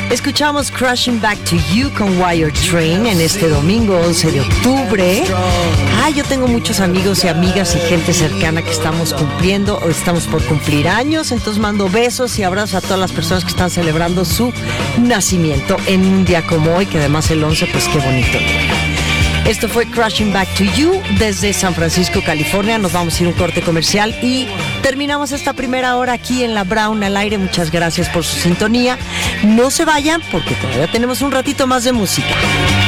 Escuchamos Crashing Back to You con Wired Train en este domingo 11 de octubre. Yo tengo muchos amigos y amigas y gente cercana que estamos cumpliendo o estamos por cumplir años, entonces mando besos y abrazos a todas las personas que están celebrando su nacimiento en un día como hoy, que además el 11, pues qué bonito. Esto fue Crashing Back to You desde San Francisco, California. Nos vamos a ir a un corte comercial y terminamos esta primera hora aquí en La Brown al aire. Muchas gracias por su sintonía. No se vayan porque todavía tenemos un ratito más de música.